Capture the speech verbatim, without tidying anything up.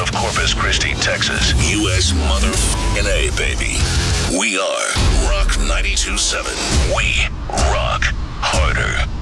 of Corpus Christi, Texas. U S mother N A, baby. We are Rock ninety-two point seven. We rock harder.